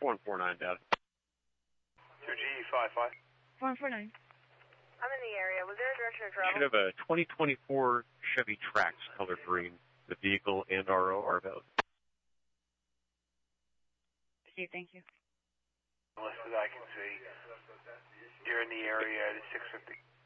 149 data. 2G55. 149. I'm in the area. Was there a direction of You travel? should have a 2024 Chevy Trax color green. The vehicle and RO are valid. Okay, thank you. Unless that I can see. You're in the area at 650.